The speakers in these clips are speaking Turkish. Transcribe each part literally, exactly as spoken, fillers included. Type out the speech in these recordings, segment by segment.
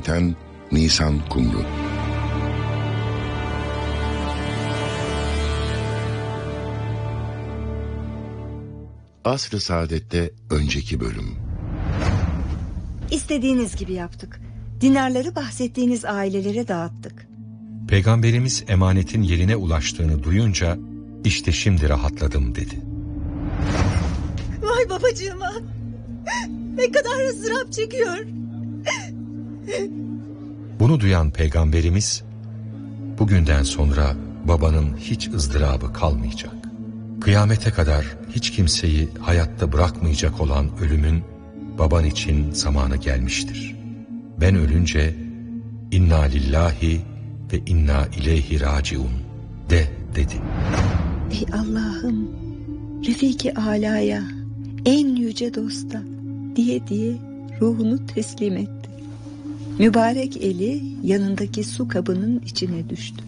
yöneten Nisan Kumru. Asr-ı Saadet'te önceki bölüm. İstediğiniz gibi yaptık. Dinarları bahsettiğiniz ailelere dağıttık. Peygamberimiz emanetin yerine ulaştığını duyunca işte şimdi rahatladım dedi. Vay babacığıma. Ne kadar ızdırap çekiyor. Bunu duyan Peygamberimiz, bugünden sonra babanın hiç ızdırabı kalmayacak. Kıyamete kadar hiç kimseyi hayatta bırakmayacak olan ölümün baban için zamanı gelmiştir. Ben ölünce inna lillahi ve inna ileyhi raciun de dedi. Ey Allah'ım, Refik-i Ala'ya, en yüce dosta diye diye ruhunu teslim etti. Mübarek eli yanındaki su kabının içine düştü.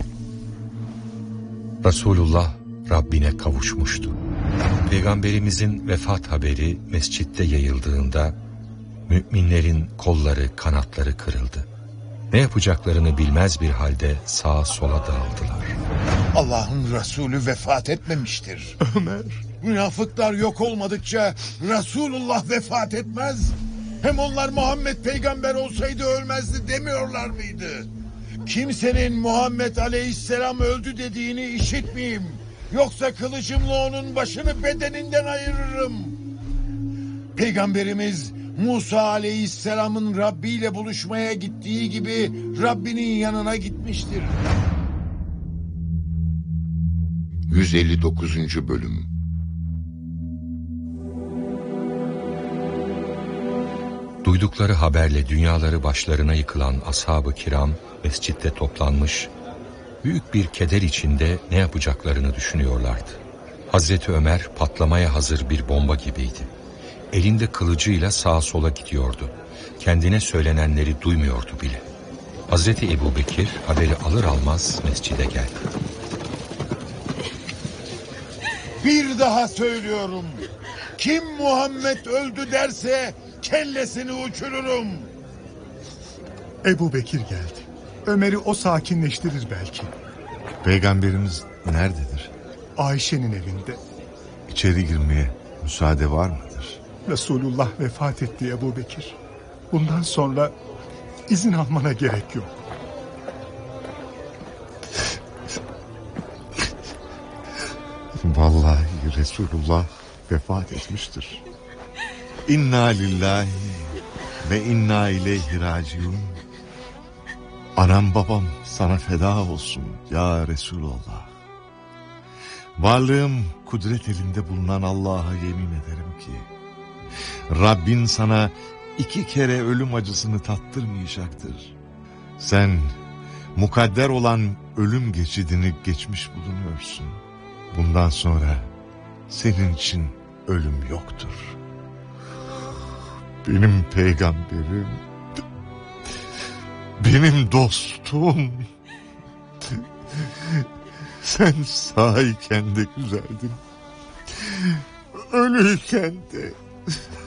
Resulullah Rabbine kavuşmuştu. Peygamberimizin vefat haberi mescitte yayıldığında müminlerin kolları kanatları kırıldı. Ne yapacaklarını bilmez bir halde sağa sola dağıldılar. Allah'ın Resulü vefat etmemiştir. Ömer. Münafıklar yok olmadıkça Resulullah vefat etmez. Hem onlar Muhammed peygamber olsaydı ölmezdi demiyorlar mıydı? Kimsenin Muhammed aleyhisselam öldü dediğini işitmeyeyim. Yoksa kılıcımla onun başını bedeninden ayırırım. Peygamberimiz Musa aleyhisselamın Rabbi ile buluşmaya gittiği gibi Rabbinin yanına gitmiştir. yüz elli dokuzuncu bölüm. Duydukları haberle dünyaları başlarına yıkılan ashab-ı kiram mescitte toplanmış, büyük bir keder içinde ne yapacaklarını düşünüyorlardı. Hazreti Ömer patlamaya hazır bir bomba gibiydi. Elinde kılıcıyla sağa sola gidiyordu. Kendine söylenenleri duymuyordu bile. Hazreti Ebubekir haberi alır almaz mescide geldi. Bir daha söylüyorum. Kim Muhammed öldü derse kellesini uçururum. Ebubekir geldi. Ömer'i o sakinleştirir belki. Peygamberimiz nerededir? Ayşe'nin evinde. İçeri girmeye müsaade var mıdır? Resulullah vefat etti Ebubekir. Bundan sonra izin almana gerek yok. Vallahi Resulullah vefat etmiştir. İnna lillahi ve inna ileyhi raciun. Anam babam sana feda olsun ya Resulullah. Varlığım kudret elinde bulunan Allah'a yemin ederim ki Rabbin sana iki kere ölüm acısını tattırmayacaktır. Sen mukadder olan ölüm geçidini geçmiş bulunuyorsun. Bundan sonra senin için ölüm yoktur. Benim peygamberim, benim dostum. Sen sağ iken de güzeldin, ölüyken de.